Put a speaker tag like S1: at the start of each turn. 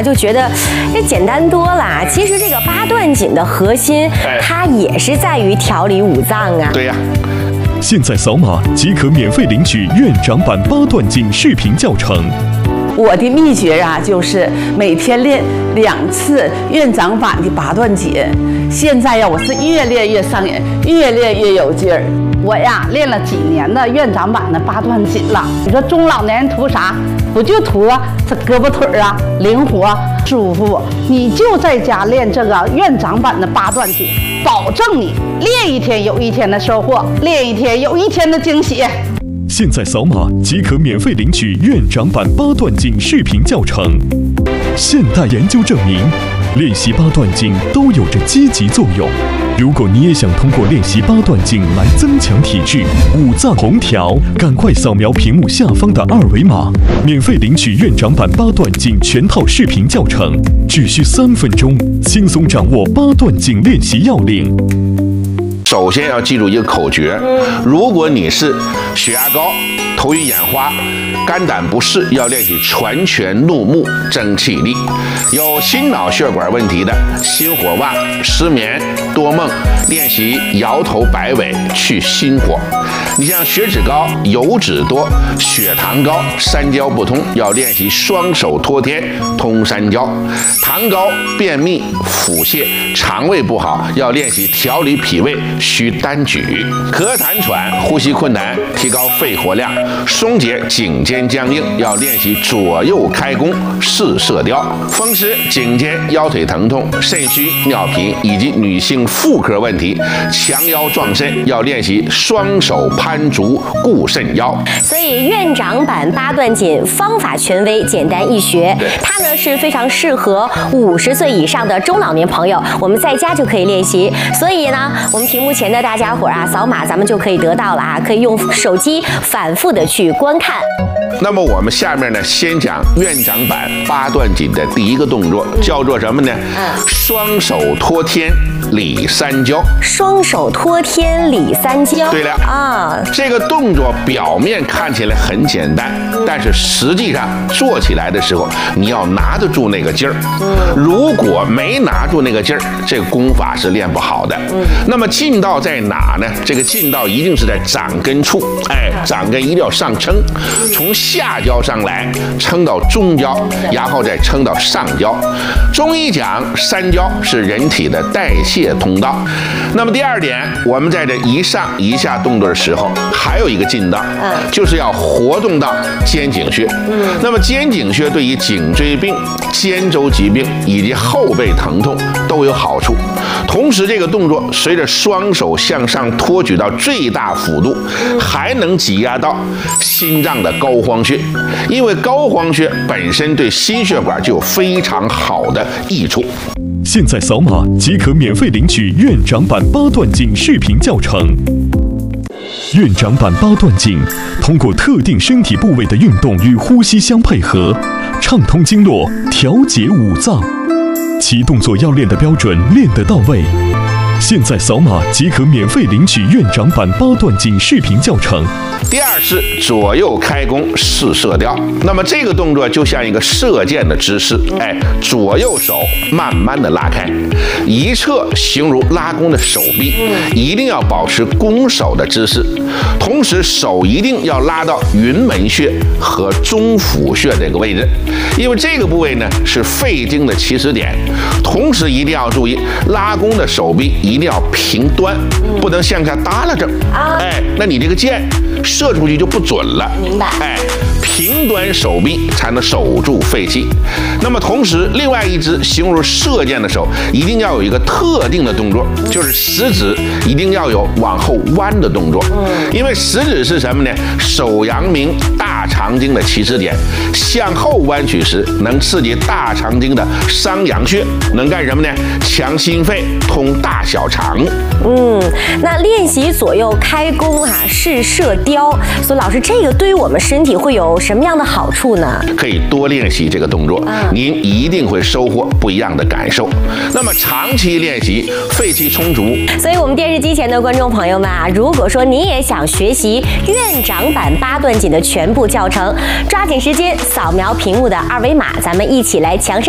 S1: 啊，就觉得这简单多了。其实这个八段锦的核心，它也是在于调理五脏啊。
S2: 对呀。
S3: 现在扫码即可免费领取院长版八段锦视频教程。
S4: 我的秘诀啊，就是每天练2次院长版的八段锦。现在呀，我是越练越上瘾，越练越有劲儿。我呀，练了几年的院长版的八段锦了。你说中老年人图啥？不就图这胳膊腿啊灵活舒服？你就在家练这个院长版的八段锦，保证你练一天有一天的收获，练一天有一天的惊喜。
S3: 现在扫码即可免费领取院长版八段锦视频教程。现代研究证明，练习八段锦都有着积极作用。如果你也想通过练习八段锦来增强体质、五脏同调，赶快扫描屏幕下方的2维码，免费领取院长版八段锦全套视频教程，只需3分钟，轻松掌握八段锦练习要领。
S2: 首先要记住一个口诀，如果你是血压高、头晕眼花、肝胆不适，要练习全拳怒目增气力；有心脑血管问题的，心火旺、失眠、多梦，练习摇头摆尾去心火。你像血脂高、油脂多、血糖高、三焦不通，要练习双手托天通三焦；糖高、便秘、腹泻、肠胃不好，要练习调理脾胃需单举；咳痰喘、呼吸困难，提高肺活量，松解颈肩僵硬，要练习左右开弓试射雕；风湿、颈肩、腰腿疼痛、肾虚、尿频以及女性妇科问题，强腰壮肾，要练习双手攀足固肾腰。
S1: 所以院长版八段锦方法权威，简单易学，它呢是非常适合50岁以上的中老年朋友，我们在家就可以练习。所以呢，我们屏幕前的大家伙啊，扫码咱们就可以得到了啊，可以用手机反复的去观看。
S2: 那么我们下面呢，先讲院长版八段锦的第一个动作，叫做什么呢？双手托天理三焦。
S1: 双手托天理三焦。
S2: 对了
S1: 啊，
S2: 这个动作表面看起来很简单，但是实际上做起来的时候，你要拿得住那个劲儿。如果没拿住那个劲儿，这个功法是练不好的。那么劲道在哪呢？这个劲道一定是在掌根处，掌根一定要上撑，从下焦上来撑到中焦，然后再撑到上焦。中医讲三焦是人体的代谢通道。那么第二点，我们在这一上一下动作的时候，还有一个劲道，就是要活动到肩颈穴。那么肩颈穴对于颈椎病、肩周疾病以及后背疼痛都有好处。同时，这个动作随着双手向上托举到最大幅度，还能挤压到心脏的膏肓穴，因为膏肓穴本身对心血管就有非常好的益处。
S3: 现在扫码即可免费领取院长版八段锦视频教程。院长版八段锦通过特定身体部位的运动与呼吸相配合，畅通经络，调节五脏，其动作要练的标准，练得到位。现在扫码即可免费领取院长版八段锦视频教程。
S2: 第二是左右开弓试射雕。那么这个动作就像一个射箭的姿势，左右手慢慢的拉开，一侧形如拉弓的手臂，一定要保持弓手的姿势，同时手一定要拉到云门穴和中府穴这个位置，因为这个部位呢是肺经的起始点。同时一定要注意，拉弓的手臂一定要平端，不能向下耷拉着，那你这个箭射出去就不准了。
S1: 明白？
S2: 平端手臂才能守住肺气。那么同时，另外一只形如射箭的手，一定要有一个特定的动作，就是食指一定要有往后弯的动作。因为食指是什么呢？手阳明大肠经的起始点，向后弯曲时能刺激大肠经的商阳穴，能干什么呢？强心肺，通大小肠。
S1: 那练习左右开弓试射雕，所以老师，这个对于我们身体会有什么样的好处呢？
S2: 可以多练习这个动作，您一定会收获不一样的感受。那么长期练习，肺气充足。
S1: 所以我们电视机前的观众朋友们如果说你也想学习院长版八段锦的全部教程，抓紧时间扫描屏幕的2维码，咱们一起来强身